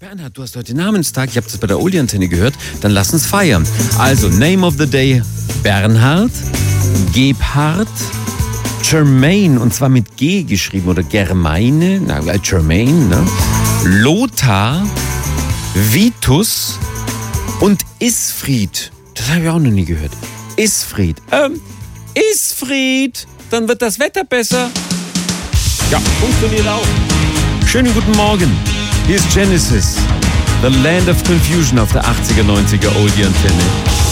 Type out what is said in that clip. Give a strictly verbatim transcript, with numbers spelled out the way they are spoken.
Bernhard, du hast heute Namenstag. Ich habe das bei der Oldie-Antenne gehört. Dann lass uns feiern. Also, Name of the Day: Bernhard, Gebhard, Germaine, und zwar mit G geschrieben, oder Germaine, na, Germaine, ne? Lothar, Vitus und Isfried. Das habe ich auch noch nie gehört. Isfried. Ähm, Isfried. Dann wird das Wetter besser. Ja, funktioniert auch. Schönen guten Morgen. Hier ist Genesis, The Land of Confusion auf der achtziger, neunziger Oldie-Antenne.